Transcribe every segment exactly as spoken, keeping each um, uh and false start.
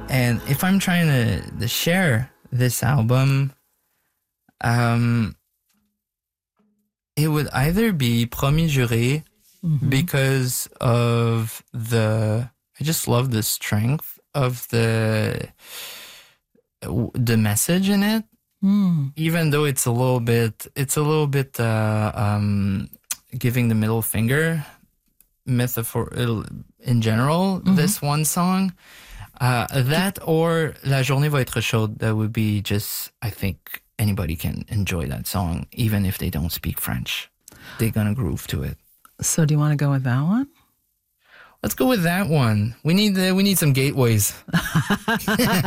And if I'm trying to, to share this album, um, it would either be Promis Juré mm-hmm. because of the, I just love the strength of the the message in it. Mm. Even though it's a little bit, it's a little bit uh, um, giving the middle finger metaphor in general. Mm-hmm. This one song, uh, that or La Journée va être chaude. That would be just. I think anybody can enjoy that song, even if they don't speak French. They're gonna groove to it. So, do you want to go with that one? Let's go with that one. We need uh, we need some gateways. But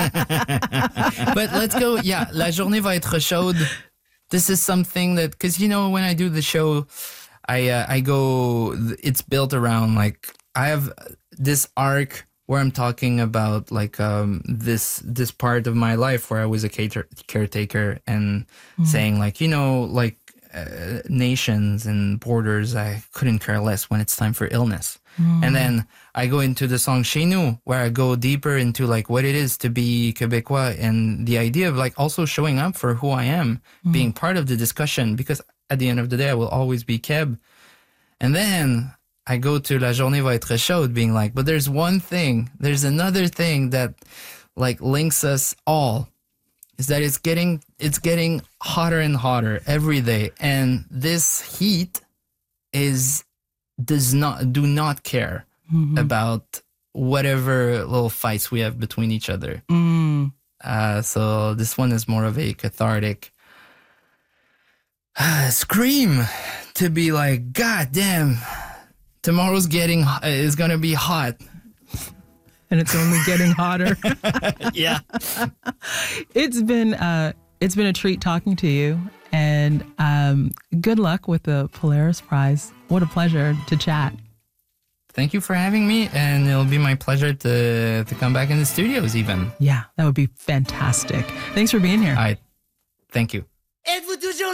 let's go. Yeah, La Journée va être chaude. This is something that, because you know, when I do the show, I uh, I go. It's built around like I have this arc where I'm talking about like um, this this part of my life where I was a cater- caretaker and mm. saying like you know like uh, nations and borders I couldn't care less when it's time for illness. Mm. And then I go into the song Chez Nous, where I go deeper into like what it is to be Québécois and the idea of like also showing up for who I am, mm. being part of the discussion, because at the end of the day, I will always be Queb. And then I go to La Journée va être chaude, being like, but there's one thing, there's another thing that like links us all, is that it's getting, it's getting hotter and hotter every day. And this heat is does not do not care mm-hmm. about whatever little fights we have between each other. Mm. Uh, so this one is more of a cathartic uh, scream to be like, God damn, tomorrow's getting uh, is gonna be hot, and it's only getting hotter. Yeah, it's been uh, it's been a treat talking to you. And um, good luck with the Polaris Prize. What a pleasure to chat. Thank you for having me, and it'll be my pleasure to to come back in the studios even. Yeah, that would be fantastic. Thanks for being here. All right. Thank you. Êtes-vous